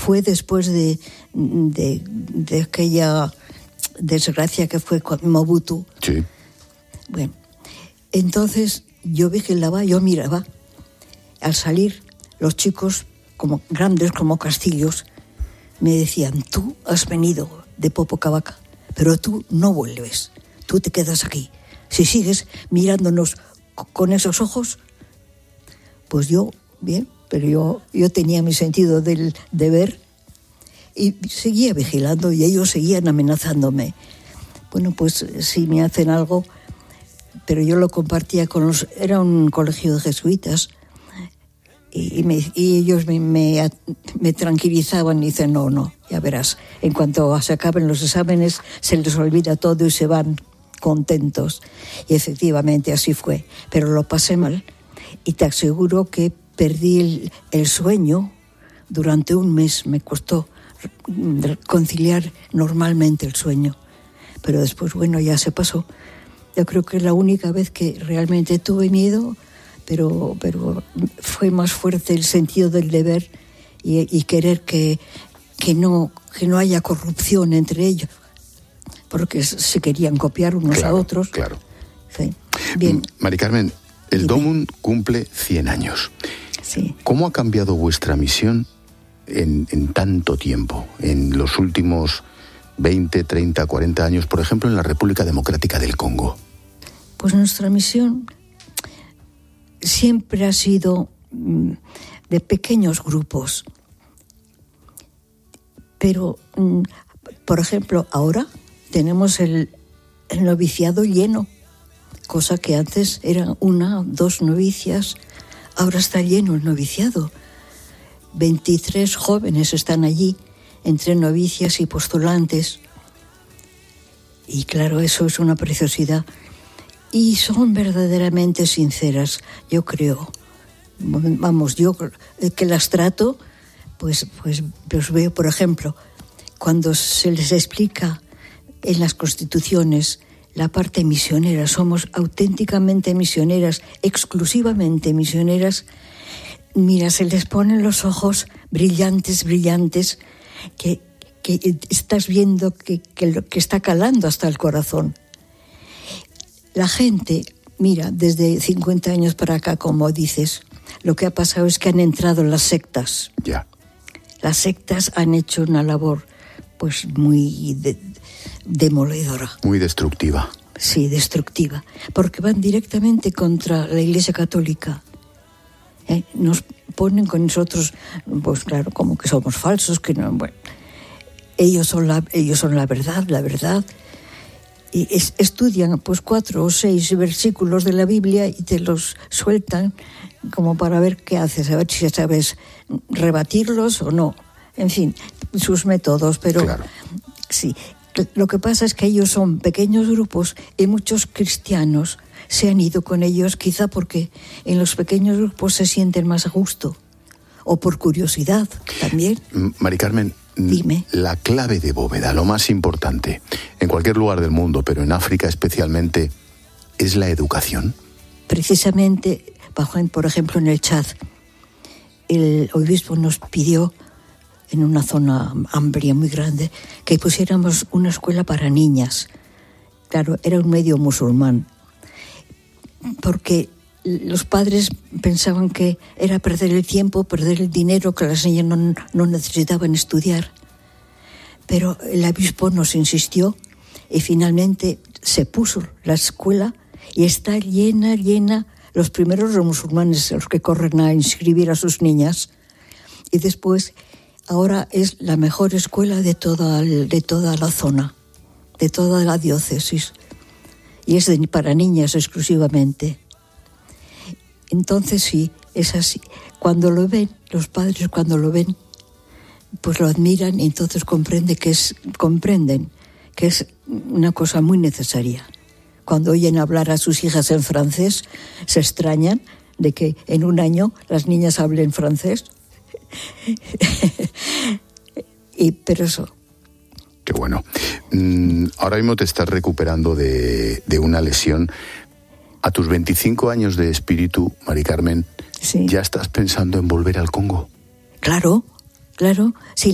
fue después de aquella desgracia que fue con Mobutu. Sí. Bueno, entonces yo vigilaba, yo miraba. Al salir, los chicos, como grandes como castillos, me decían: tú has venido de Popocavaca, pero tú no vuelves, tú te quedas aquí. Si sigues mirándonos con esos ojos, pues yo, bien, pero yo tenía mi sentido del deber y seguía vigilando y ellos seguían amenazándome. Bueno, pues si me hacen algo, pero yo lo compartía con era un colegio de jesuitas, y ellos me tranquilizaban y dicen: no, ya verás, en cuanto se acaben los exámenes se les olvida todo y se van contentos. Y efectivamente así fue, pero lo pasé mal y te aseguro que perdí el sueño. Durante un mes me costó conciliar normalmente el sueño, pero después, bueno, ya se pasó. Yo creo que es la única vez que realmente tuve miedo, pero fue más fuerte el sentido del deber y querer que no haya corrupción entre ellos, porque se querían copiar unos a otros. Claro. Sí. Bien. Mari Carmen, el DOMUN cumple 100 años. Sí. ¿Cómo ha cambiado vuestra misión en tanto tiempo, en los últimos 20, 30, 40 años, por ejemplo, en la República Democrática del Congo? Pues nuestra misión siempre ha sido de pequeños grupos. Pero, por ejemplo, ahora tenemos el noviciado lleno, cosa que antes eran 1 o 2 novicias, ahora está lleno el noviciado. 23 jóvenes están allí, entre novicias y postulantes. Y claro, eso es una preciosidad. Y son verdaderamente sinceras, yo creo. Vamos, yo que las trato, pues veo, por ejemplo, cuando se les explica en las constituciones la parte misionera, somos auténticamente misioneras, exclusivamente misioneras. Mira, se les ponen los ojos brillantes, que estás viendo que está calando hasta el corazón. La gente, mira, desde 50 años para acá, como dices, lo que ha pasado es que han entrado las sectas. Ya. Las sectas han hecho una labor, pues, muy demoledora. Muy destructiva. Sí, destructiva, porque van directamente contra la Iglesia Católica. Nos ponen con nosotros, pues claro, como que somos falsos, que no, bueno, ellos son la verdad, y estudian pues 4 o 6 versículos de la Biblia y te los sueltan como para ver qué haces, a ver si sabes rebatirlos o no. En fin, sus métodos, pero claro. Sí. Lo que pasa es que ellos son pequeños grupos y muchos cristianos se han ido con ellos, quizá porque en los pequeños grupos se sienten más a gusto, o por curiosidad también. Mari Carmen, dime. La clave de Bóveda, lo más importante, en cualquier lugar del mundo, pero en África especialmente, ¿es la educación? Precisamente, por ejemplo, en el Chad, el obispo nos pidió, en una zona amplia muy grande, que pusiéramos una escuela para niñas. Claro, era un medio musulmán, porque los padres pensaban que era perder el tiempo, perder el dinero, que las niñas no necesitaban estudiar. Pero el obispo nos insistió y finalmente se puso la escuela y está llena. Los primeros los musulmanes, los que corren a inscribir a sus niñas, y después ahora es la mejor escuela de toda la zona, de toda la diócesis, y es para niñas exclusivamente. Entonces sí, es así. Cuando lo ven, los padres cuando lo ven, pues lo admiran y entonces comprenden que es una cosa muy necesaria. Cuando oyen hablar a sus hijas en francés, se extrañan de que en un año las niñas hablen francés. Pero eso. Qué bueno. Ahora mismo te estás recuperando de una lesión. A tus 25 años de espíritu, Mari Carmen, sí. ¿Ya estás pensando en volver al Congo? Claro, sí.